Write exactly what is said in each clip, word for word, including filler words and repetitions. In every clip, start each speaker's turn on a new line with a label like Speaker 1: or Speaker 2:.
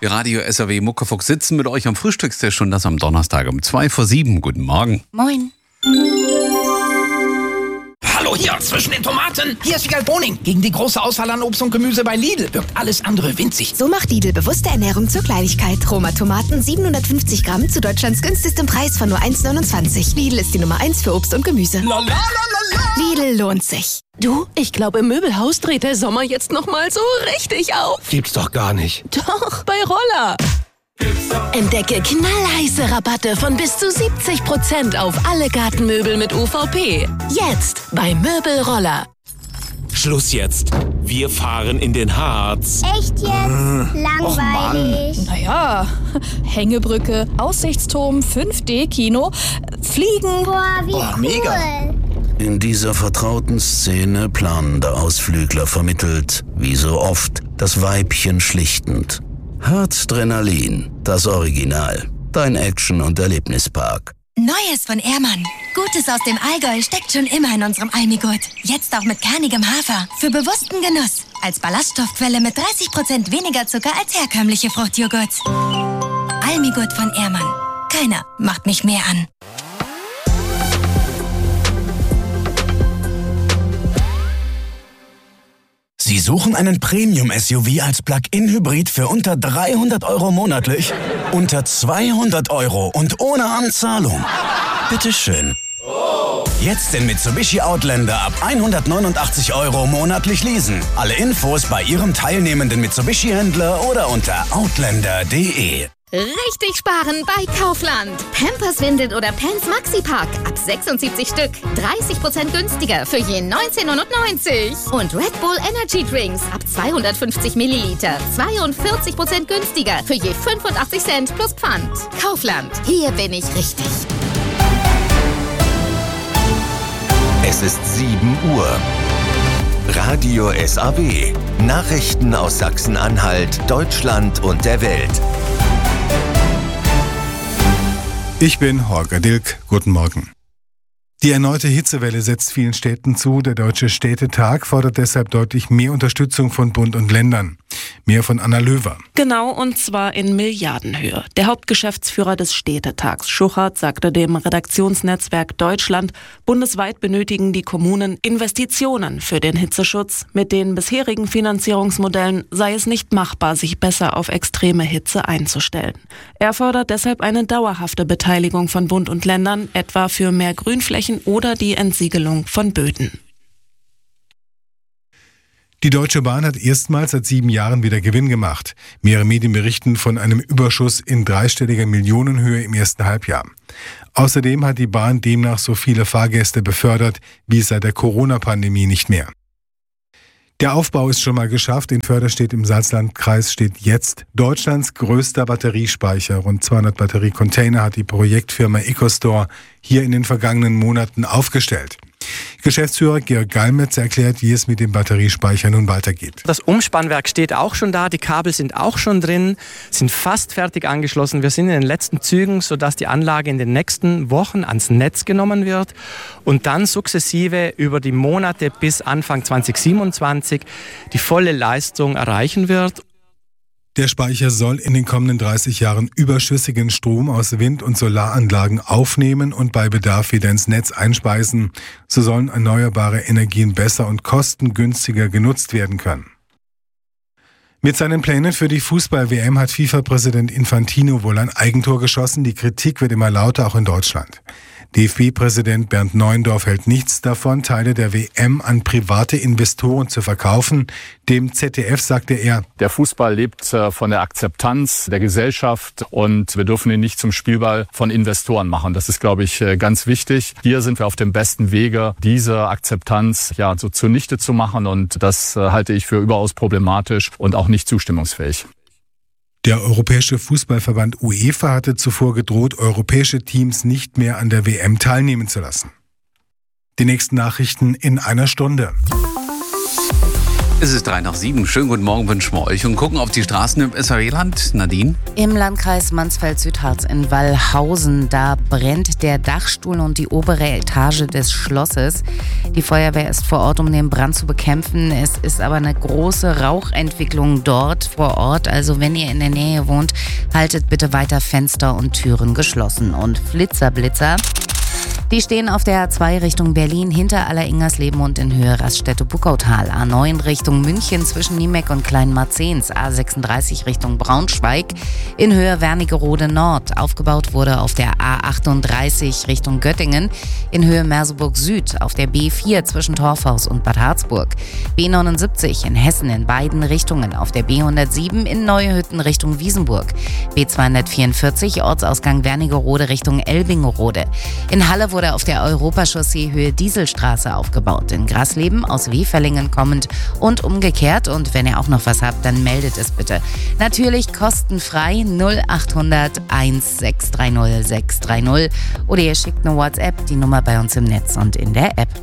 Speaker 1: Wir Radio S R W Muckefuchs sitzen mit euch am Frühstückstisch und das am Donnerstag um zwei vor sieben. Guten Morgen.
Speaker 2: Moin.
Speaker 3: Hallo hier zwischen den Tomaten. Hier ist Wiegald Boning. Gegen die große Auswahl an Obst und Gemüse bei Lidl wirkt alles andere winzig.
Speaker 2: So macht Lidl bewusste Ernährung zur Kleinigkeit. Roma Tomaten siebenhundertfünfzig Gramm zu Deutschlands günstigstem Preis von nur eins neunundzwanzig. Lidl ist die Nummer eins für Obst und Gemüse.
Speaker 3: La, la, la, la, la.
Speaker 2: Lidl lohnt sich.
Speaker 4: Du, ich glaube, im Möbelhaus dreht der Sommer jetzt noch mal so richtig auf.
Speaker 5: Gibt's doch gar nicht.
Speaker 4: Doch, bei Roller. Entdecke knallheiße Rabatte von bis zu siebzig Prozent auf alle Gartenmöbel mit U V P. Jetzt bei Möbelroller.
Speaker 5: Schluss jetzt. Wir fahren in den Harz.
Speaker 6: Echt jetzt? Äh, Langweilig.
Speaker 7: Naja, Hängebrücke, Aussichtsturm, fünf D Kino, Fliegen.
Speaker 6: Boah, wie
Speaker 5: Boah,
Speaker 6: cool.
Speaker 5: mega.
Speaker 8: In dieser vertrauten Szene planender Ausflügler vermittelt, wie so oft, das Weibchen schlichtend. Herzdrenalin, das Original. Dein Action- und Erlebnispark.
Speaker 9: Neues von Ehrmann. Gutes aus dem Allgäu steckt schon immer in unserem Almigurt. Jetzt auch mit kernigem Hafer. Für bewussten Genuss. Als Ballaststoffquelle mit dreißig Prozent weniger Zucker als herkömmliche Fruchtjoghurts. Almigurt von Ehrmann. Keiner macht mich mehr an.
Speaker 10: Sie suchen einen Premium-S U V als Plug-in-Hybrid für unter dreihundert Euro monatlich? Unter zweihundert Euro und ohne Anzahlung? Bitteschön. Jetzt den Mitsubishi Outlander ab hundertneunundachtzig Euro monatlich leasen. Alle Infos bei Ihrem teilnehmenden Mitsubishi-Händler oder unter outlander punkt de.
Speaker 11: Richtig sparen bei Kaufland. Pampers Windeln oder Pants Maxi-Pack ab sechsundsiebzig Stück. dreißig Prozent günstiger für je neunzehn neunundneunzig. Und Red Bull Energy Drinks ab zweihundertfünfzig Milliliter. zweiundvierzig Prozent günstiger für je fünfundachtzig Cent plus Pfand. Kaufland. Hier bin ich richtig.
Speaker 12: Es ist sieben Uhr. Radio S A W. Nachrichten aus Sachsen-Anhalt, Deutschland und der Welt.
Speaker 13: Ich bin Holger Dilk. Guten Morgen. Die erneute Hitzewelle setzt vielen Städten zu. Der Deutsche Städtetag fordert deshalb deutlich mehr Unterstützung von Bund und Ländern. Mehr von Anna Löwer.
Speaker 14: Genau, und zwar in Milliardenhöhe. Der Hauptgeschäftsführer des Städtetags, Schuchert, sagte dem Redaktionsnetzwerk Deutschland, bundesweit benötigen die Kommunen Investitionen für den Hitzeschutz. Mit den bisherigen Finanzierungsmodellen sei es nicht machbar, sich besser auf extreme Hitze einzustellen. Er fordert deshalb eine dauerhafte Beteiligung von Bund und Ländern, etwa für mehr Grünflächen oder die Entsiegelung von Böden.
Speaker 13: Die Deutsche Bahn hat erstmals seit sieben Jahren wieder Gewinn gemacht. Mehrere Medien berichten von einem Überschuss in dreistelliger Millionenhöhe im ersten Halbjahr. Außerdem hat die Bahn demnach so viele Fahrgäste befördert wie seit der Corona-Pandemie nicht mehr. Der Aufbau ist schon mal geschafft. In Förderstedt im Salzlandkreis steht jetzt Deutschlands größter Batteriespeicher. Rund zweihundert Batteriecontainer hat die Projektfirma EcoStore hier in den vergangenen Monaten aufgestellt. Geschäftsführer Georg Gallmetz erklärt, wie es mit dem Batteriespeicher nun weitergeht.
Speaker 15: Das Umspannwerk steht auch schon da, die Kabel sind auch schon drin, sind fast fertig angeschlossen. Wir sind in den letzten Zügen, sodass die Anlage in den nächsten Wochen ans Netz genommen wird und dann sukzessive über die Monate bis Anfang zwanzig siebenundzwanzig die volle Leistung erreichen wird.
Speaker 13: Der Speicher soll in den kommenden dreißig Jahren überschüssigen Strom aus Wind- und Solaranlagen aufnehmen und bei Bedarf wieder ins Netz einspeisen. So sollen erneuerbare Energien besser und kostengünstiger genutzt werden können. Mit seinen Plänen für die Fußball-W M hat FIFA-Präsident Infantino wohl ein Eigentor geschossen. Die Kritik wird immer lauter, auch in Deutschland. D F B-Präsident Bernd Neuendorf hält nichts davon, Teile der W M an private Investoren zu verkaufen. Dem Z D F sagte er:
Speaker 16: Der Fußball lebt von der Akzeptanz der Gesellschaft und wir dürfen ihn nicht zum Spielball von Investoren machen. Das ist, glaube ich, ganz wichtig. Hier sind wir auf dem besten Wege, diese Akzeptanz ja so zunichte zu machen, und das halte ich für überaus problematisch und auch nicht zustimmungsfähig.
Speaker 13: Der Europäische Fußballverband UEFA hatte zuvor gedroht, europäische Teams nicht mehr an der W M teilnehmen zu lassen. Die nächsten Nachrichten in einer Stunde.
Speaker 1: Es ist drei nach sieben. Schönen guten Morgen wünschen wir euch und gucken auf die Straßen im S A W-Land. Nadine?
Speaker 17: Im Landkreis Mansfeld-Südharz in Wallhausen, da brennt der Dachstuhl und die obere Etage des Schlosses. Die Feuerwehr ist vor Ort, um den Brand zu bekämpfen. Es ist aber eine große Rauchentwicklung dort vor Ort. Also wenn ihr in der Nähe wohnt, haltet bitte weiter Fenster und Türen geschlossen. Und Flitzerblitzer, die stehen auf der A zwei Richtung Berlin hinter Aller-Ingersleben und in Höhe Raststätte-Buckautal. A neun Richtung München zwischen Niemek und Kleinmarzens. A sechsunddreißig Richtung Braunschweig in Höhe Wernigerode Nord. Aufgebaut wurde auf der A achtunddreißig Richtung Göttingen in Höhe Merseburg Süd. Auf der B vier zwischen Torfhaus und Bad Harzburg. B neunundsiebzig in Hessen in beiden Richtungen. Auf der B hundertsieben in Neuhütten Richtung Wiesenburg. B zweihundertvierundvierzig Ortsausgang Wernigerode Richtung Elbingerode. In Halle wurde auf der Europachaussee Höhe Dieselstraße aufgebaut. In Grasleben aus Weferlingen kommend und umgekehrt. Und wenn ihr auch noch was habt, dann meldet es bitte. Natürlich kostenfrei null achthundert sechshundertzreißig sechshundertdreißig oder ihr schickt eine WhatsApp, die Nummer bei uns im Netz und in der App.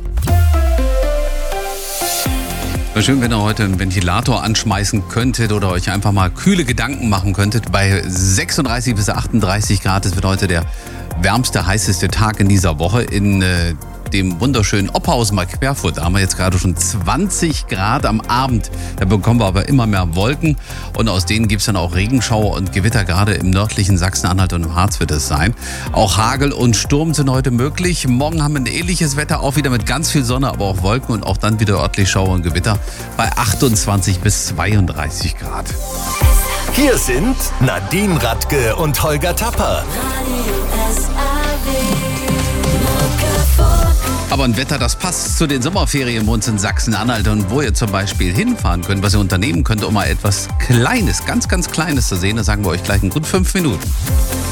Speaker 1: Wäre schön, wenn ihr heute einen Ventilator anschmeißen könntet oder euch einfach mal kühle Gedanken machen könntet. Bei sechsunddreißig bis achtunddreißig Grad, das wird heute der wärmste, heißeste Tag in dieser Woche in äh, dem wunderschönen Oppausen bei Querfurt. Da haben wir jetzt gerade schon zwanzig Grad am Abend. Da bekommen wir aber immer mehr Wolken und aus denen gibt es dann auch Regenschauer und Gewitter. Gerade im nördlichen Sachsen-Anhalt und im Harz wird es sein. Auch Hagel und Sturm sind heute möglich. Morgen haben wir ein ähnliches Wetter, auch wieder mit ganz viel Sonne, aber auch Wolken und auch dann wieder örtlich Schauer und Gewitter bei achtundzwanzig bis zweiunddreißig Grad.
Speaker 12: Hier sind Nadine Radke und Holger Tapper.
Speaker 1: Aber ein Wetter, das passt zu den Sommerferien bei uns in Sachsen-Anhalt und wo ihr zum Beispiel hinfahren könnt, was ihr unternehmen könnt, um mal etwas Kleines, ganz, ganz Kleines zu sehen, das sagen wir euch gleich in gut fünf Minuten.